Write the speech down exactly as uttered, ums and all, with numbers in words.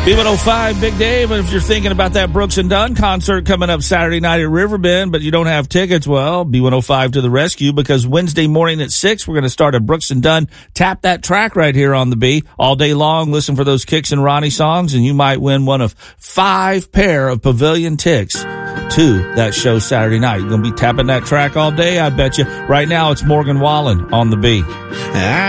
B one oh five, Big Dave. If you're thinking about that Brooks and Dunn concert coming up Saturday night at Riverbend, but you don't have tickets, well, B one oh five to the rescue, because Wednesday morning at six, we're going to start a Brooks and Dunn Tap That Track right here on the B. All day long, listen for those Kix and Ronnie songs, and you might win one of five pair of Pavilion ticks to that show Saturday night. You're going to be tapping that track all day, I bet you. Right now, it's Morgan Wallen on the B.